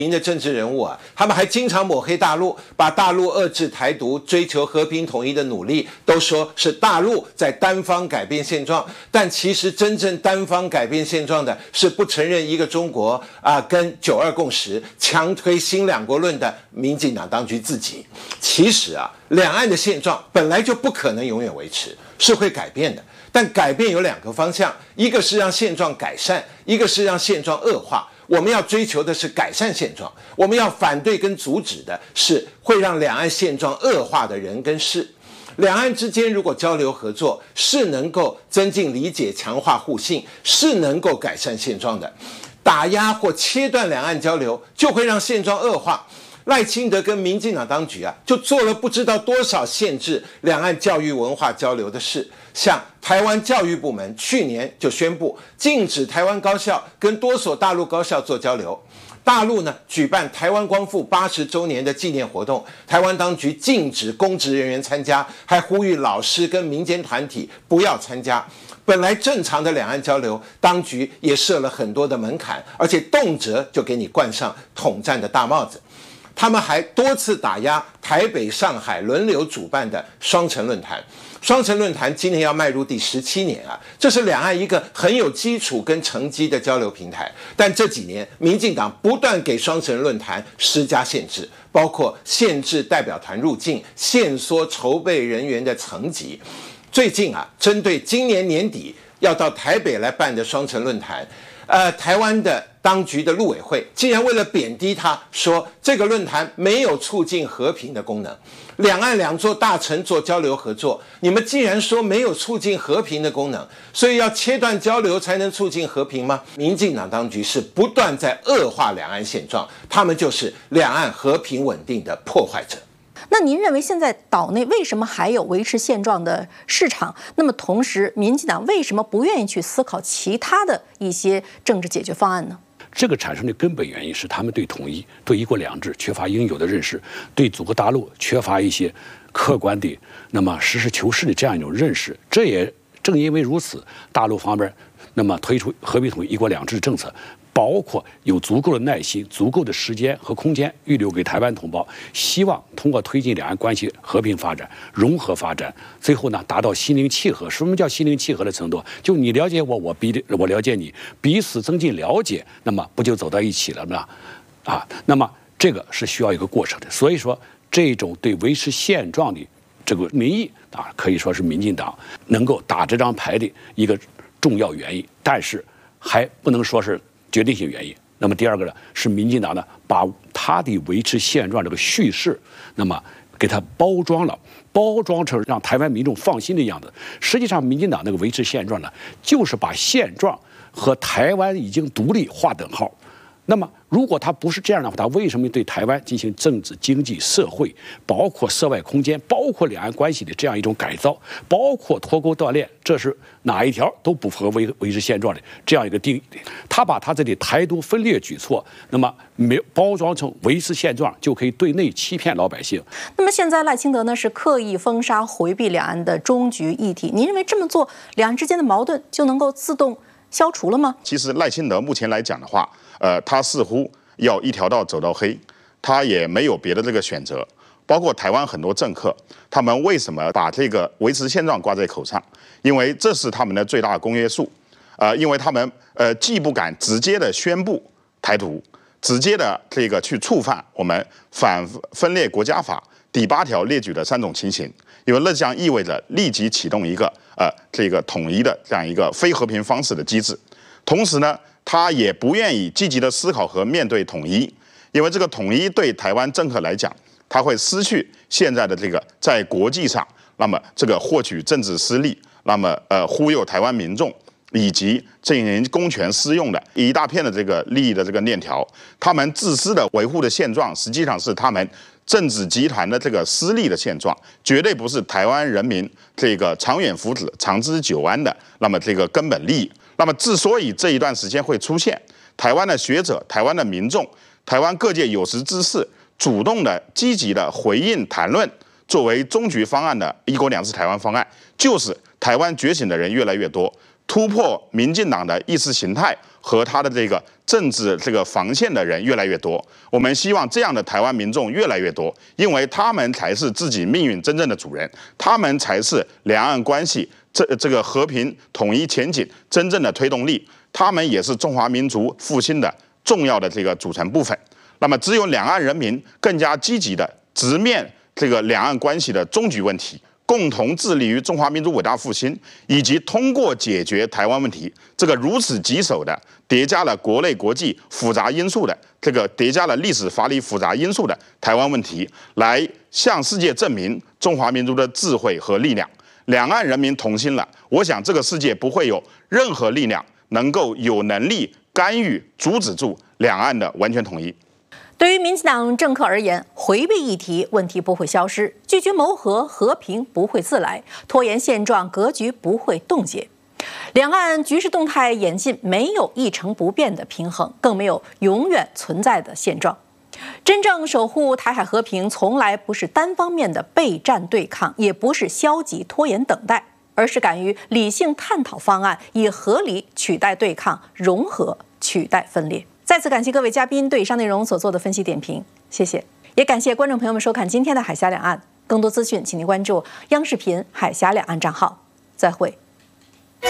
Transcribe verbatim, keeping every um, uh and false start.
名的政治人物啊，他们还经常抹黑大陆，把大陆遏制台独、追求和平统一的努力都说是大陆在单方改变现状，但其实真正单方改变现状的是不承认一个中国啊，跟九二共识、强推新两国论的民进党当局自己。其实啊，两岸的现状本来就不可能永远维持，是会改变的。但改变有两个方向，一个是让现状改善，一个是让现状恶化。我们要追求的是改善现状，我们要反对跟阻止的是会让两岸现状恶化的人跟事。两岸之间如果交流合作，是能够增进理解、强化互信，是能够改善现状的。打压或切断两岸交流，就会让现状恶化。赖清德跟民进党当局啊，就做了不知道多少限制两岸教育文化交流的事。像台湾教育部门去年就宣布禁止台湾高校跟多所大陆高校做交流。大陆呢举办台湾光复八十周年的纪念活动，台湾当局禁止公职人员参加，还呼吁老师跟民间团体不要参加。本来正常的两岸交流，当局也设了很多的门槛，而且动辄就给你冠上统战的大帽子。他们还多次打压台北、上海轮流主办的双城论坛。双城论坛今年要迈入第十七年啊，这是两岸一个很有基础跟成绩的交流平台。但这几年，民进党不断给双城论坛施加限制，包括限制代表团入境、限缩筹备人员的层级。最近啊，针对今年年底要到台北来办的双城论坛，呃，台湾的当局的陆委会竟然为了贬低他，说这个论坛没有促进和平的功能。两岸两座大城做交流合作，你们既然说没有促进和平的功能，所以要切断交流才能促进和平吗？民进党当局是不断在恶化两岸现状，他们就是两岸和平稳定的破坏者。 那您认为现在岛内为什么还有维持现状的市场？那么同时，民进党为什么不愿意去思考其他的一些政治解决方案呢？ 这个产生的根本原因是他们对统一、对一国两制缺乏应有的认识，对祖国大陆缺乏一些客观的、那么实事求是的这样一种认识。这也正因为如此，大陆方面那么推出和平统一、一国两制政策。包括有足够的耐心、足够的时间和空间预留给台湾同胞，希望通过推进两岸关系和平发展、融合发展，最后呢达到心灵契合。什么叫心灵契合的程度？就你了解我，我比我了解你，彼此增进了解，那么不就走到一起了吗？啊，那么这个是需要一个过程的。所以说，这种对维持现状的这个民意啊，可以说是民进党能够打这张牌的一个重要原因，但是还不能说是决定性原因。那么第二个呢，是民进党呢把他的维持现状这个叙事，那么给它包装了，包装成让台湾民众放心的样子。实际上，民进党那个维持现状呢，就是把现状和台湾已经独立划等号。那么，如果他不是这样的话，他为什么对台湾进行政治、经济、社会，包括涉外空间，包括两岸关系的这样一种改造，包括脱钩锻炼，这是哪一条都不符合维维持现状的这样一个定义？他把他这里台独分裂举措，那么没包装成维持现状，就可以对内欺骗老百姓。 那么现在赖清德呢是刻意封杀、回避两岸的终局议题，您认为这么做，两岸之间的矛盾就能够自动消除了吗？ 其实赖清德目前来讲的话，呃，他似乎要一条道走到黑，他也没有别的这个选择。包括台湾很多政客，他们为什么把这个维持现状挂在口上？因为这是他们的最大公约数。呃，因为他们呃既不敢直接的宣布台独，直接的这个去触犯我们反分裂国家法第八条列举的三种情形，因为那将意味着立即启动一个呃这个统一的这样一个非和平方式的机制。同时呢，他也不愿意积极的思考和面对统一，因为这个统一对台湾政客来讲，他会失去现在的这个在国际上，那么这个获取政治私利，那么呃忽悠台湾民众，以及进行公权私用的一大片的这个利益的这个链条。他们自私的维护的现状，实际上是他们政治集团的这个私利的现状，绝对不是台湾人民这个长远福祉、长治久安的那么这个根本利益。那么，之所以这一段时间会出现台湾的学者、台湾的民众、台湾各界有识之士主动的、积极的回应谈论作为终局方案的一国两制台湾方案，就是台湾觉醒的人越来越多，突破民进党的意识形态和他的这个政治这个防线的人越来越多。我们希望这样的台湾民众越来越多，因为他们才是自己命运真正的主人，他们才是两岸关系这这个和平统一前景真正的推动力，他们也是中华民族复兴的重要的这个组成部分。那么，只有两岸人民更加积极的直面这个两岸关系的终局问题，共同致力于中华民族伟大复兴，以及通过解决台湾问题这个如此棘手的、叠加了国内国际复杂因素的这个叠加了历史法理复杂因素的台湾问题，来向世界证明中华民族的智慧和力量。两岸人民同心了，我想这个世界不会有任何力量能够有能力干预、阻止住两岸的完全统一。 对于民进党政客而言，回避议题，问题不会消失；拒绝谋和，和平不会自来；拖延现状，格局不会冻结。两岸局势动态演进，没有一成不变的平衡，更没有永远存在的现状。真正守护台海和平，从来不是单方面的备战对抗，也不是消极拖延等待，而是敢于理性探讨方案，以合理取代对抗，融合取代分裂。再次感谢各位嘉宾对以上内容所做的分析点评，谢谢。也感谢观众朋友们收看今天的海峡两岸，更多资讯请您关注央视频海峡两岸账号。再会。